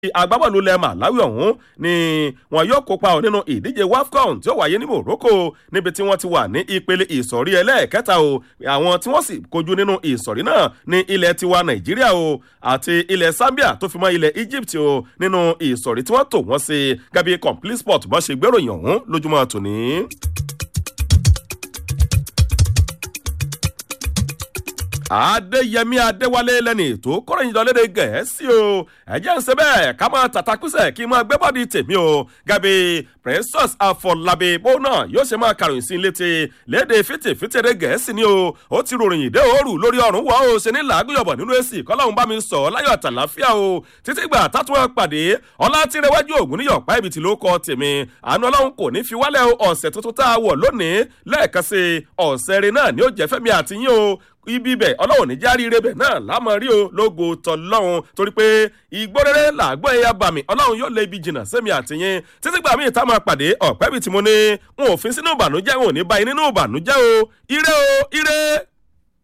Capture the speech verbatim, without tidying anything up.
agbábọ́ọ̀lù ilẹ̀ Malawi ọ̀hún ni wọn yóò kópa nínú ìdíje WAFCON tí ó wáyé ní Morocco níbi tí wọ́n ti wà ní ìpele ìsọ̀rí ẹlẹ́ẹ̀kẹta o àwọn tí wọ́n sì kojú nínú ìsọ̀rí náà ní ilẹ̀ tiwa Nàìjíríà o àti ilẹ̀ Zambia tó fi mọ́ ilẹ̀ Egypt o nínú ìsọ̀rí tí wọ́n tò wọ́n sí gẹ́gẹ́ bí Complete Sport bọ́ ṣe gbéròyìn ọ̀hún lójúmọ́ tòní. Adéyẹmí Adéwálé lẹ́ni tó kọ́ròyìn jọ lédè Gẹ̀ẹ́sì o ẹ̀jẹ̀ ń ṣe bẹ́ẹ̀ ká máa tàtàkùsẹ̀ kí n máa gbé bọ́ọ̀dì tèmi o gàbí Precious Afọlábí bó náà yóò ṣe máa kàròyìn sí létí lédè fìtìfìtìrẹ Gẹ̀ẹ́sì ni o ó ti ròyìn dé òórù lórí ọ̀run wọ́ o ṣe ní làágùyọ̀bọ̀ nínú èsì kọ́láhùn bá mi sọ láyọ̀ àtàláfíà o títí gbà tátúwọ̀ pàdé ọlá tí rẹwájú ògùn níyọ̀ pa ibi tí ló kọ́ tèmi àánú Ọlọ́run kò ní fi wálẹ̀ ọ̀sẹ̀ tuntun tá a wọ̀ lónìí lẹ́ẹ̀kan sí ọ̀sẹ̀ rẹ náà ni ó jẹ́ fẹ́mi àtiyín o ibi bẹ̀ ọlọ́run ní járí rebẹ̀ náà lámọ̀ rí o lógo tọ́lọ́run torí pé ìgbórere làgbọ́ ẹ̀yà bàmí ọlọ́run yóò lé ibi jìnnà sẹ́mi àtìyẹn títí gbà mí ìta máa pàdé ọ̀pẹ́ bíi tí mo ní n ò fi sínú ìbànújẹ́ n ò ní báyìí nínú ìbànújẹ́ o ire o ire.